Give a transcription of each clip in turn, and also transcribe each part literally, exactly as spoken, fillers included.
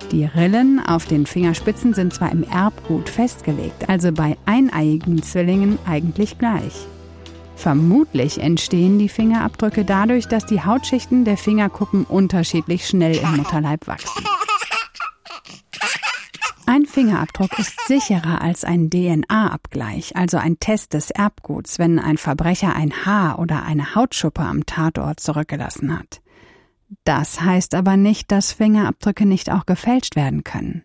Die Rillen auf den Fingerspitzen sind zwar im Erbgut festgelegt, also bei eineiigen Zwillingen eigentlich gleich. Vermutlich entstehen die Fingerabdrücke dadurch, dass die Hautschichten der Fingerkuppen unterschiedlich schnell im Mutterleib wachsen. Ein Fingerabdruck ist sicherer als ein D N A-Abgleich, also ein Test des Erbguts, wenn ein Verbrecher ein Haar oder eine Hautschuppe am Tatort zurückgelassen hat. Das heißt aber nicht, dass Fingerabdrücke nicht auch gefälscht werden können.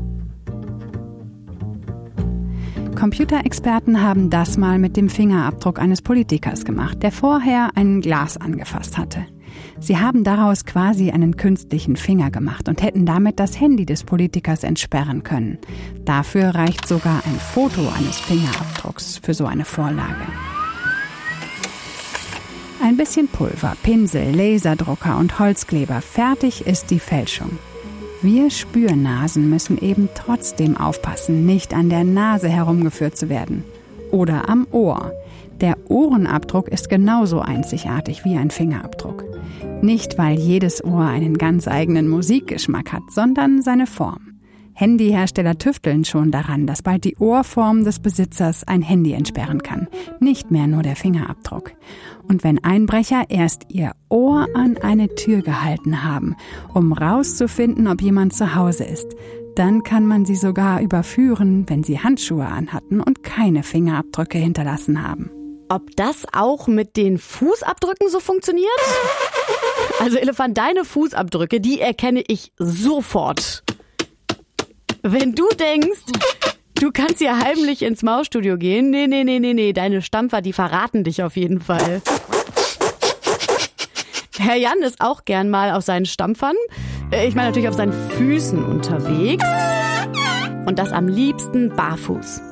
Computerexperten haben das mal mit dem Fingerabdruck eines Politikers gemacht, der vorher ein Glas angefasst hatte. Sie haben daraus quasi einen künstlichen Finger gemacht und hätten damit das Handy des Politikers entsperren können. Dafür reicht sogar ein Foto eines Fingerabdrucks für so eine Vorlage. Ein bisschen Pulver, Pinsel, Laserdrucker und Holzkleber, fertig ist die Fälschung. Wir Spürnasen müssen eben trotzdem aufpassen, nicht an der Nase herumgeführt zu werden. Oder am Ohr. Der Ohrenabdruck ist genauso einzigartig wie ein Fingerabdruck. Nicht, weil jedes Ohr einen ganz eigenen Musikgeschmack hat, sondern seine Form. Handyhersteller tüfteln schon daran, dass bald die Ohrform des Besitzers ein Handy entsperren kann, nicht mehr nur der Fingerabdruck. Und wenn Einbrecher erst ihr Ohr an eine Tür gehalten haben, um rauszufinden, ob jemand zu Hause ist, dann kann man sie sogar überführen, wenn sie Handschuhe anhatten und keine Fingerabdrücke hinterlassen haben. Ob das auch mit den Fußabdrücken so funktioniert? Also Elefant, deine Fußabdrücke, die erkenne ich sofort. Wenn du denkst, du kannst hier heimlich ins Mausstudio gehen, nee, nee, nee, nee, nee, deine Stampfer, die verraten dich auf jeden Fall. Herr Jan ist auch gern mal auf seinen Stampfern, ich meine natürlich auf seinen Füßen unterwegs und das am liebsten barfuß.